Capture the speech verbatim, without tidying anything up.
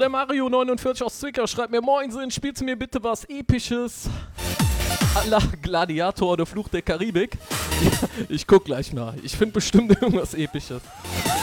der Mario neunundvierzig aus Zwickau schreibt mir: Moinsen, spielst du mir bitte was Episches? À la Gladiator oder Fluch der Karibik? Ja, ich guck gleich mal. Ich finde bestimmt irgendwas Episches.